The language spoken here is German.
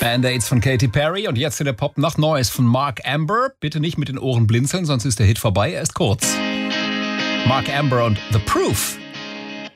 Band-Aids von Katy Perry und jetzt in der Pop-Nacht Neues von Mark Amber. Bitte nicht mit den Ohren blinzeln, sonst ist der Hit vorbei. Er ist kurz. Mark Amber und The Proof.